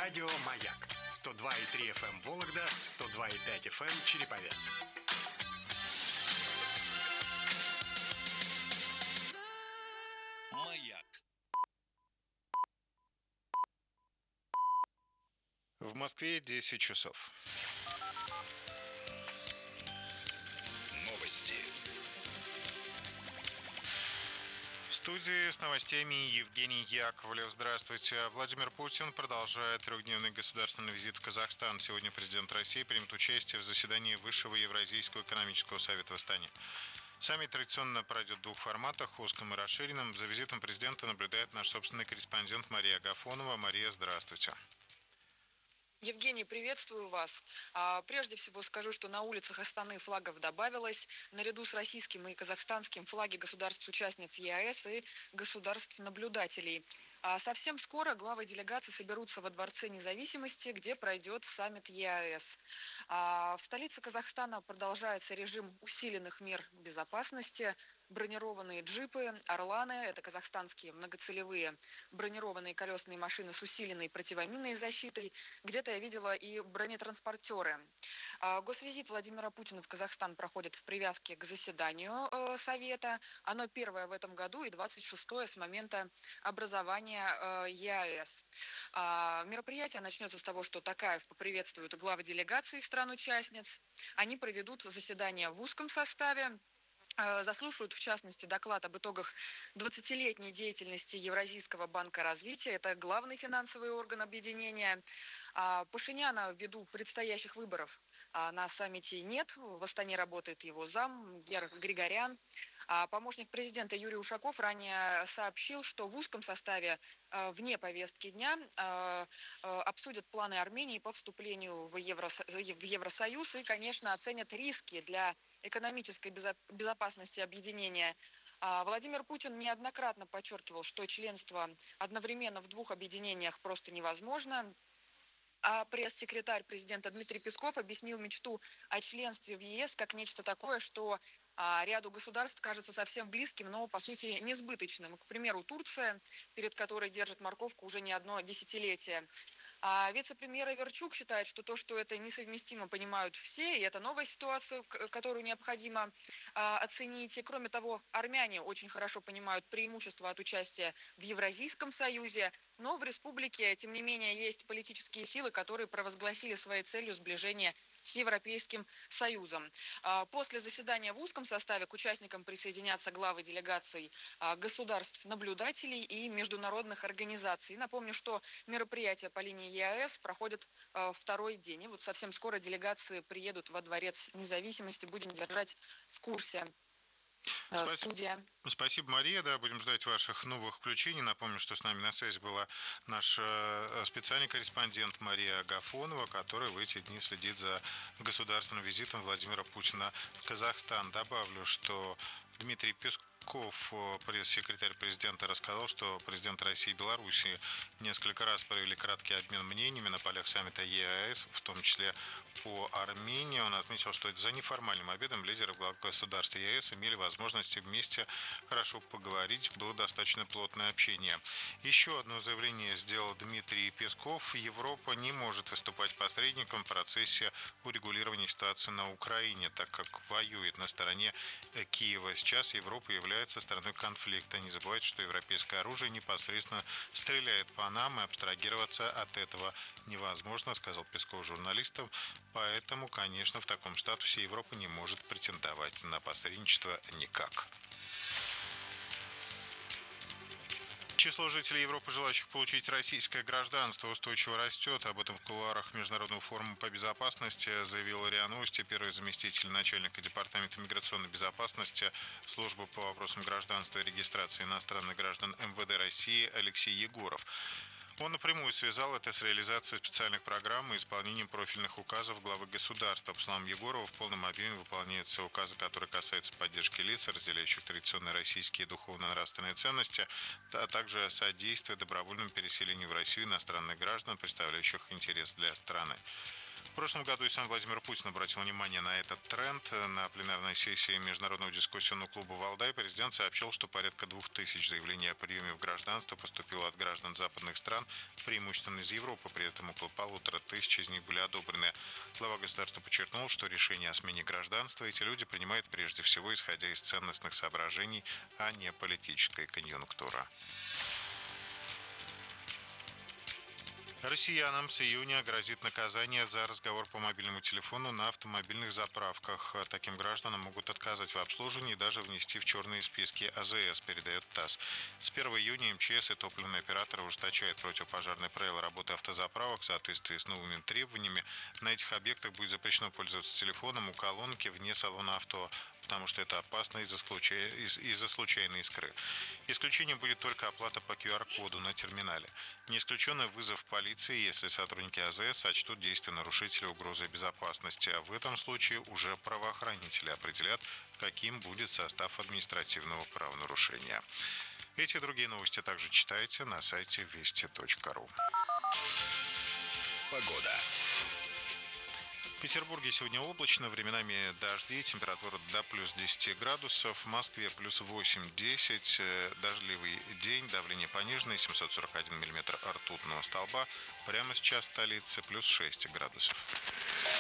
Радио «Маяк». 102,3 FM Вологда, 102,5 FM Череповец. «Маяк». В Москве 10 часов. Новости. В студии с новостями Евгений Яковлев. Здравствуйте. Владимир Путин продолжает трехдневный государственный визит в Казахстан. Сегодня президент России примет участие в заседании Высшего Евразийского экономического совета в Астане. Саммит традиционно пройдет в двух форматах, узком и расширенном. За визитом президента наблюдает наш собственный корреспондент Мария Агафонова. Мария, здравствуйте. Евгений, приветствую вас. Прежде всего скажу, что на улицах Астаны флагов добавилось. Наряду с российским и казахстанским флаги государств-участниц ЕАЭС и государств-наблюдателей. Совсем скоро главы делегаций соберутся во Дворце независимости, где пройдет саммит ЕАЭС. В столице Казахстана продолжается режим усиленных мер безопасности. Бронированные джипы, «Орланы» – это казахстанские многоцелевые бронированные колесные машины с усиленной противоминной защитой. Где-то я видела и бронетранспортеры. Госвизит Владимира Путина в Казахстан проходит в привязке к заседанию Совета. Оно первое в этом году и 26-е с момента образования ЕАЭС. Мероприятие начнется с того, что Токаев поприветствует главы делегаций стран-участниц. Они проведут заседание в узком составе. Заслушают, в частности, доклад об итогах 20-летней деятельности Евразийского банка развития. Это главный финансовый орган объединения. Пашиняна ввиду предстоящих выборов на саммите нет. В Астане работает его зам Гер Григорян. Помощник президента Юрий Ушаков ранее сообщил, что в узком составе вне повестки дня обсудят планы Армении по вступлению в Евросоюз и, конечно, оценят риски для экономической безопасности объединения. Владимир Путин неоднократно подчеркивал, что членство одновременно в двух объединениях просто невозможно. А пресс-секретарь президента Дмитрий Песков объяснил мечту о членстве в ЕС как нечто такое, что ряду государств кажется совсем близким, но по сути несбыточным. К примеру, Турция, перед которой держит морковку уже не одно десятилетие. Вице-премьер Аверчук считает, что то, что это несовместимо, понимают все, и это новая ситуация, которую необходимо оценить. И кроме того, армяне очень хорошо понимают преимущества от участия в Евразийском союзе, но в республике, тем не менее, есть политические силы, которые провозгласили своей целью сближение с Европейским Союзом. После заседания в узком составе к участникам присоединятся главы делегаций государств-наблюдателей и международных организаций. Напомню, что мероприятие по линии ЕАЭС проходит второй день. И вот совсем скоро делегации приедут во Дворец независимости. Будем держать в курсе. Студия. Спасибо, Мария. Да, будем ждать ваших новых включений. Напомню, что с нами на связи была наш специальный корреспондент Мария Агафонова, которая в эти дни следит за государственным визитом Владимира Путина в Казахстан. Добавлю, что Дмитрий Песков, пресс-секретарь президента, рассказал, что президенты России и Беларуси несколько раз провели краткий обмен мнениями на полях саммита ЕАЭС, в том числе по Армении. Он отметил, что за неформальным обедом лидеры глав государств ЕАЭС имели возможность вместе хорошо поговорить, было достаточно плотное общение. Еще одно заявление сделал Дмитрий Песков. Европа не может выступать посредником в процессе урегулирования ситуации на Украине, так как воюет на стороне Киева. Сейчас Европа является стороной конфликта. Не забывайте, что европейское оружие непосредственно стреляет по нам, и абстрагироваться от этого невозможно, сказал Песков журналистам. Поэтому, конечно, в таком статусе Европа не может претендовать на посредничество никак. Число жителей Европы, желающих получить российское гражданство, устойчиво растет. Об этом в кулуарах Международного форума по безопасности заявил РИА Новости первый заместитель начальника Департамента миграционной безопасности Службы по вопросам гражданства и регистрации иностранных граждан МВД России Алексей Егоров. Он напрямую связал это с реализацией специальных программ и исполнением профильных указов главы государства. По словам Егорова, в полном объеме выполняются указы, которые касаются поддержки лиц, разделяющих традиционные российские духовно-нравственные ценности, а также содействия добровольному переселению в Россию иностранных граждан, представляющих интерес для страны. В прошлом году и сам Владимир Путин обратил внимание на этот тренд. На пленарной сессии Международного дискуссионного клуба «Валдай» президент сообщил, что порядка 2000 заявлений о приеме в гражданство поступило от граждан западных стран, преимущественно из Европы. При этом около 1500 из них были одобрены. Глава государства подчеркнул, что решение о смене гражданства эти люди принимают прежде всего исходя из ценностных соображений, а не политической конъюнктуры. Россиянам с июня грозит наказание за разговор по мобильному телефону на автомобильных заправках. Таким гражданам могут отказать в обслуживании и даже внести в черные списки АЗС, передает ТАСС. С 1 июня МЧС и топливные операторы ужесточают противопожарные правила работы автозаправок в соответствии с новыми требованиями. На этих объектах будет запрещено пользоваться телефоном у колонки вне салона авто, потому что это опасно из-за случайной искры. Исключением будет только оплата по QR-коду на терминале. Не исключен вызов полиции, если сотрудники АЗС сочтут действия нарушителя угрозой безопасности. А в этом случае уже правоохранители определят, каким будет состав административного правонарушения. Эти и другие новости также читайте на сайте вести.ру. Погода. В Петербурге сегодня облачно, временами дожди, температура до плюс 10 градусов, в Москве плюс 8-10, дождливый день, давление пониженное, 741 миллиметр ртутного столба, прямо сейчас в столице плюс 6 градусов.